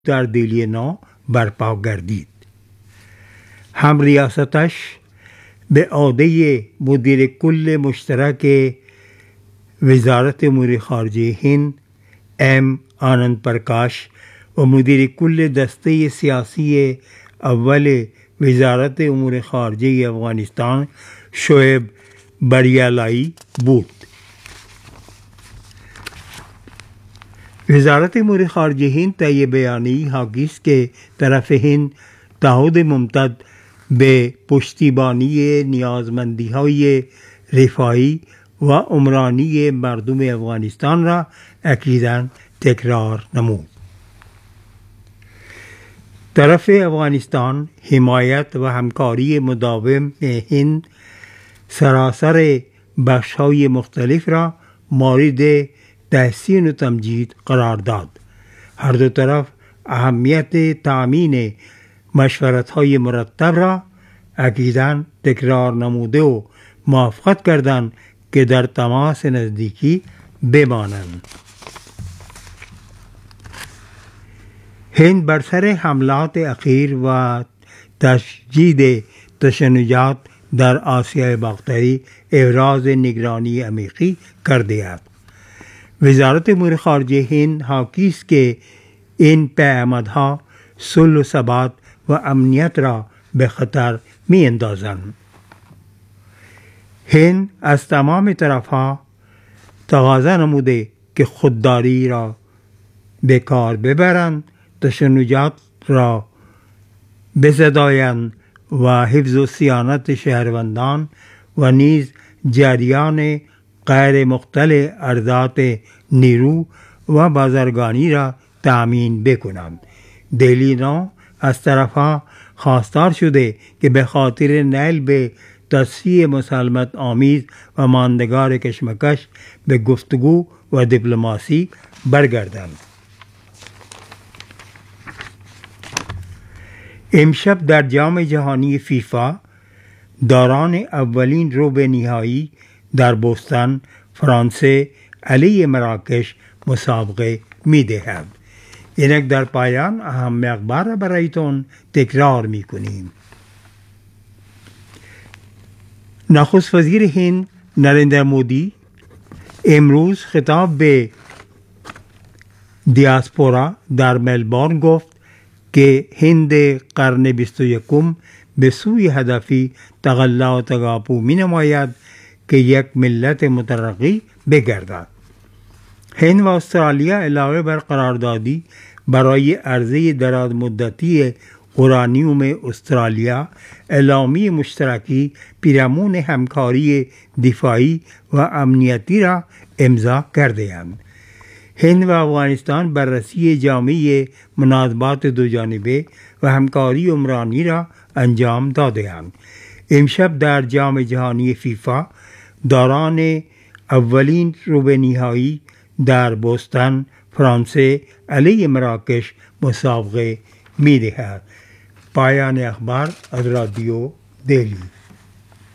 در دلی نو برپا گردید. هم ریاستش به عهده مدیر کل مشترک وزارت امور خارجه هند آنند پرکاش و مدیر کل دسته سیاسی اول وزارت امور خارجه افغانستان شعیب بریالایی بود. وزارت امور خارجه هند طی بیانیه‌ای حاکی است که طرف هند تعهد ممتد به پشتیبانی نیازمندی‌های رفاهی و عمرانی مردم افغانستان را اکیداً تکرار نمود. طرف افغانستان حمایت و همکاری مداوم هند سراسر بخش‌های مختلف را مورد تحسین و تمجید قرار داد. هر دو طرف اهمیت تأمین مشورت‌های مرتب را اکیداً تکرار نموده و موافقت کردند که در تماس نزدیکی بمانند. هند بر سر حملات اخیر و تشدید تشنجات در آسیای باختری ابراز نگرانی عمیقی کرده است. وزارت امور خارجه هند حاکی است که این پیامدها صلح و ثبات و امنیت را به خطر می اندازند. هند از تمام طرفها تقاضا نموده که خودداری را به کار ببرند، تشنجات را بزدایند و حفظ و صیانت شهروندان و نیز جریان غیر مختل ارزات نیرو و بازرگانی را تأمین بکنند. دلی نو از طرفها خواستار شده که به خاطر نیل به تصفیه مسالمت آمیز و ماندگار کشمکش به گفتگو و دیپلماسی برگردند. امشب در جام جهانی فیفا داران اولین ربع نهایی در بوستون فرانسه علیه مراکش مسابقه می دهد. اینک در پایان اهم اخبار را برایتون تکرار می کنیم. نخست وزیر هند نریندر مودی امروز خطاب به دیاسپورا در ملبورن گفت که هند قرن 21 به سوی هدفی تقلا و تقاپو می نماید که یک ملت مترقی بگردد. هند و استرالیا علاوه بر قراردادی برای عرضه دراز مدتی اورانیوم استرالیا اعلامیه مشترکی پیرامون همکاری دفاعی و امنیتی را امضا کرده‌اند. هند و افغانستان بررسی جامع مناسبات دو جانبه و همکاری عمرانی را انجام داده‌اند. امشب در جام جهانی فیفا داران اولین ربع نهایی در بوستون فرانسه علیه مراکش مسابقه می دهد. پایان اخبار از رادیو دلی.